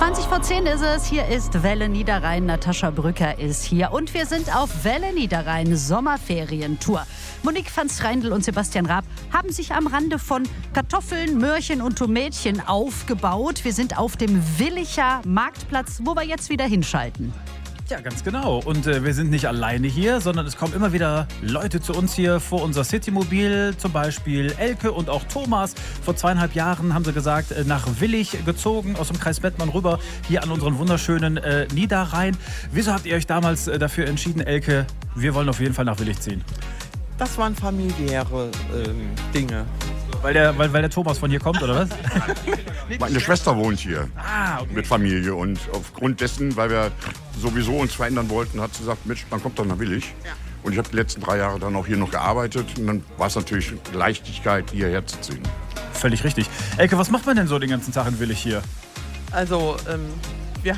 20 vor 10 ist es. Hier ist Welle Niederrhein. Natascha Brücker ist hier. Und wir sind auf Welle Niederrhein Sommerferientour. Monique van Streindl und Sebastian Raab haben sich am Rande von Kartoffeln, Möhrchen und Tomätchen aufgebaut. Wir sind auf dem Willicher Marktplatz, wo wir jetzt wieder hinschalten. Ja, ganz genau. Und wir sind nicht alleine hier, sondern es kommen immer wieder Leute zu uns hier vor unser Citymobil. Zum Beispiel Elke und auch Thomas. Vor 2,5 Jahren haben sie gesagt, nach Willich gezogen, aus dem Kreis Mettmann rüber, hier an unseren wunderschönen Niederrhein. Wieso habt ihr euch damals dafür entschieden, Elke, wir wollen auf jeden Fall nach Willich ziehen? Das waren familiäre Dinge. Weil der Thomas von hier kommt, oder was? Meine Schwester wohnt hier Okay. mit Familie und aufgrund dessen, weil wir sowieso uns verändern wollten, hat sie gesagt, Mensch, man kommt doch nach Willich. Ja. Und ich habe die letzten 3 Jahre dann auch hier noch gearbeitet und dann war es natürlich Leichtigkeit, hierher zu ziehen. Völlig richtig. Elke, was macht man denn so den ganzen Tag in Willich hier? Also wir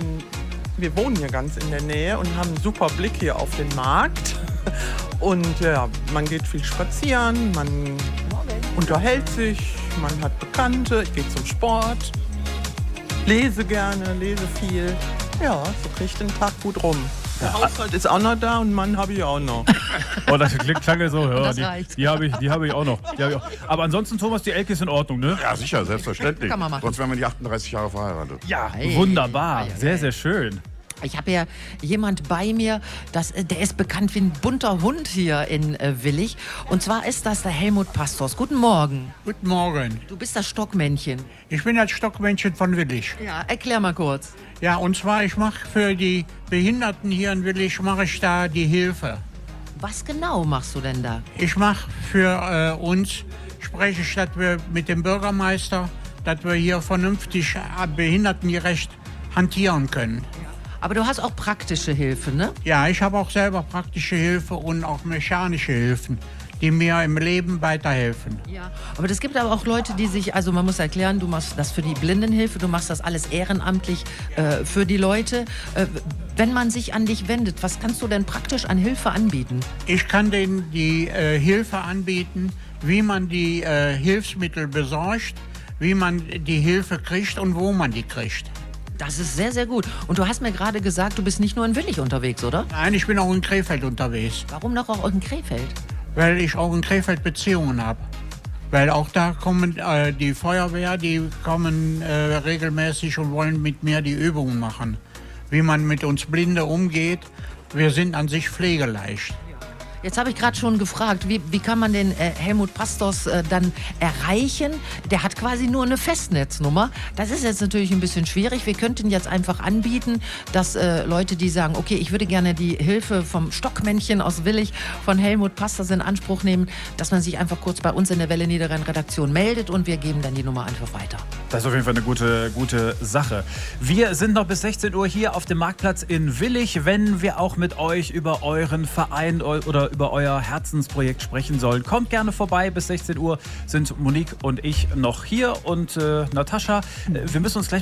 wohnen hier ganz in der Nähe und haben einen super Blick hier auf den Markt. Und ja, man geht viel spazieren, man unterhält sich, man hat Bekannte, ich gehe zum Sport, lese gerne, lese viel. Ja, so kriege ich den Tag gut rum. Der Haushalt ist auch noch da und Mann habe ich auch noch. Oh, das klang so. Ja, Das reicht. die habe ich auch noch. Aber ansonsten, Thomas, die Elke ist in Ordnung, ne? Ja, sicher, selbstverständlich. Kann man machen. Sonst wären wir die 38 Jahre verheiratet. Ja, Hey. wunderbar. Sehr, sehr schön. Ich habe ja jemand bei mir, der ist bekannt wie ein bunter Hund hier in Willich. Und zwar ist das der Helmut Pastors. Guten Morgen. Guten Morgen. Du bist das Stockmännchen. Ich bin das Stockmännchen von Willich. Ja, erklär mal kurz. Ja, und zwar, ich mache für die Behinderten hier in Willich, mache ich da die Hilfe. Was genau machst du denn da? Ich mache für uns, spreche ich, dass wir mit dem Bürgermeister, dass wir hier vernünftig behindertengerecht hantieren können. Aber du hast auch praktische Hilfe, ne? Ja, ich habe auch selber praktische Hilfe und auch mechanische Hilfen, die mir im Leben weiterhelfen. Ja. Aber es gibt aber auch Leute, die sich, also man muss erklären, du machst das für die Blindenhilfe, du machst das alles ehrenamtlich für die Leute. Wenn man sich an dich wendet, was kannst du denn praktisch an Hilfe anbieten? Ich kann denen die Hilfe anbieten, wie man die Hilfsmittel besorgt, wie man die Hilfe kriegt und wo man die kriegt. Das ist sehr, sehr gut. Und du hast mir gerade gesagt, du bist nicht nur in Willich unterwegs, oder? Nein, ich bin auch in Krefeld unterwegs, Warum noch auch in Krefeld? weil ich auch in Krefeld Beziehungen habe. Weil auch da kommen die Feuerwehr, die kommen regelmäßig und wollen mit mir die Übungen machen. Wie man mit uns Blinde umgeht. Wir sind an sich pflegeleicht. Jetzt habe ich gerade schon gefragt, wie kann man den Helmut Pastors dann erreichen? Der hat quasi nur eine Festnetznummer. Das ist jetzt natürlich ein bisschen schwierig. Wir könnten jetzt einfach anbieten, dass Leute, die sagen, okay, ich würde gerne die Hilfe vom Stockmännchen aus Willich von Helmut Pastors in Anspruch nehmen, dass man sich einfach kurz bei uns in der Welle Niederrhein Redaktion meldet und wir geben dann die Nummer einfach weiter. Das ist auf jeden Fall eine gute Sache. Wir sind noch bis 16 Uhr hier auf dem Marktplatz in Willich, wenn wir auch mit euch über euren Verein oder über euer Herzensprojekt sprechen sollen. Kommt gerne vorbei. Bis 16 Uhr sind Monique und ich noch hier und Natascha. Wir müssen uns gleich